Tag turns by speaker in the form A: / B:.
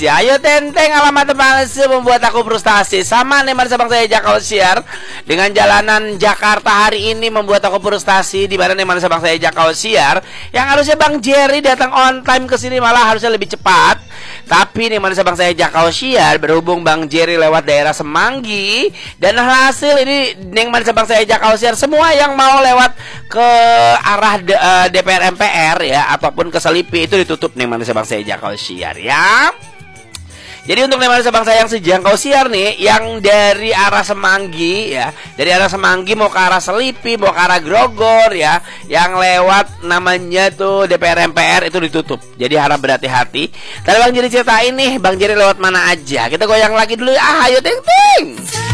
A: Ya, ayo tenteng alamat palsu membuat aku frustasi. Sama nih Marisa Bang saya Jakau Siar. Dengan jalanan Jakarta hari ini membuat aku frustasi. Di mana nih Marisa Bang saya Jakau Siar, yang harusnya Bang Jerry datang on time ke sini malah harusnya lebih cepat. Tapi nih Marisa Bang saya Jakau Siar, berhubung Bang Jerry lewat daerah Semanggi, dan hasil ini nih Marisa Bang saya Jakau Siar, semua yang mau lewat ke arah DPR MPR ya ataupun ke Selipi itu ditutup nih Marisa Bang saya Jakau Siar ya. Jadi untuk Marisa Bang saya yang sejangkau siar nih, yang dari arah Semanggi ya, dari arah Semanggi mau ke arah Selipi, mau ke arah Grogol ya, yang lewat namanya tuh DPR MPR itu ditutup. Jadi harap berhati-hati. Tadi Bang Jerry ceritain nih, Bang Jerry lewat mana aja. Kita goyang lagi dulu. Ayo ting ting.